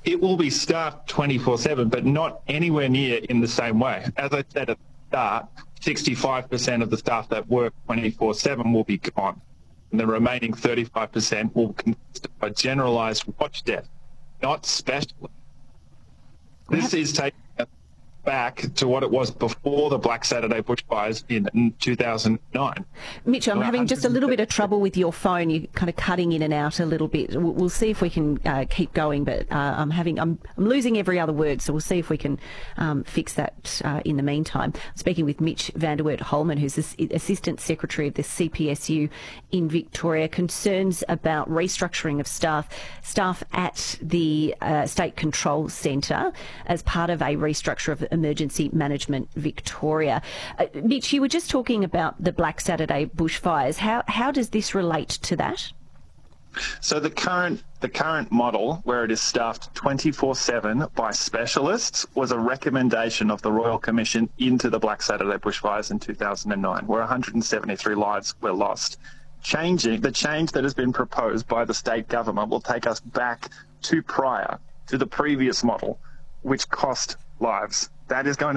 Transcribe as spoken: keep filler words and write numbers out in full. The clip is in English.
It will be staffed twenty-four seven, but not anywhere near in the same way. As I said at the start, sixty-five percent of the staff that work twenty-four seven will be gone. And the remaining thirty-five percent will consist of a generalised watch desk, not specialists. This is taking us back to what it was before the Black Saturday bushfires in two thousand nine. Mitch, I'm having just a little bit of trouble with your phone. You're kind of cutting in and out a little bit. We'll, we'll see if we can uh, keep going, but uh, I'm having I'm, I'm losing every other word, so we'll see if we can um, fix that uh, in the meantime. I'm speaking with Mitch van der Wert Holman, who's the Assistant Secretary of the C P S U in Victoria. Concerns about restructuring of staff staff at the uh, State Control Centre as part of a restructure of Emergency Management Victoria. Uh, Mitch, you were just talking about the Black Saturday bushfires. How how does this relate to that? So the current the current model, where it is staffed twenty-four seven by specialists, was a recommendation of the Royal Commission into the Black Saturday bushfires in two thousand nine, where one hundred seventy-three lives were lost. Changing the change that has been proposed by the state government will take us back to prior to the previous model, which cost lives. That is going to